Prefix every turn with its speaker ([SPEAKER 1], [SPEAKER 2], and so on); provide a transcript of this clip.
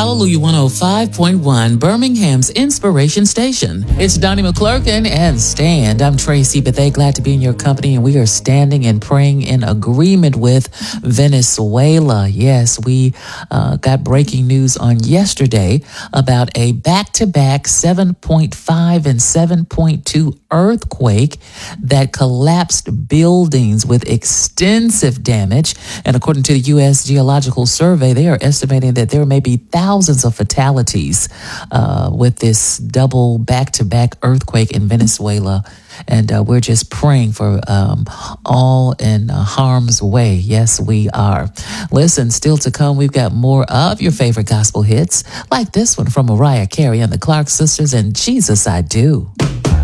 [SPEAKER 1] Hallelujah 105.1, Birmingham's Inspiration Station. It's Donnie McClurkin and Stand. I'm Tracy Bethea, glad to be in your company, and we are standing and praying in agreement with Venezuela. Yes, we got breaking news on yesterday about a back-to-back 7.5 and 7.2 earthquake that collapsed buildings with extensive damage. And according to the U.S. Geological Survey, they are estimating that there may be thousands of fatalities with this double back-to-back earthquake in Venezuela. And we're just praying for all in harm's way. Yes, we are. Listen, still to come, we've got more of your favorite gospel hits, like this one from Mariah Carey and the Clark Sisters and Jesus I Do.